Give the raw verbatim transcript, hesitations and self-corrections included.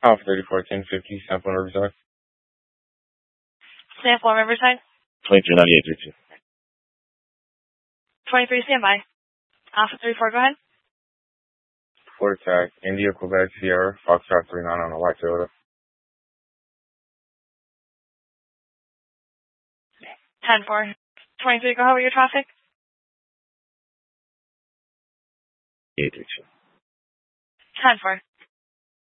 Alpha thirty-four ten fifty, sample Riverside. Sample Riverside. twenty-three ninety-eight thirty-two. twenty-three, standby. Alpha thirty-four, go ahead. Fort Attack, India, Quebec, Sierra, Foxtrot three nine on a white Toyota. ten four. twenty-three, go ahead with your traffic. eight thirty-two. ten four.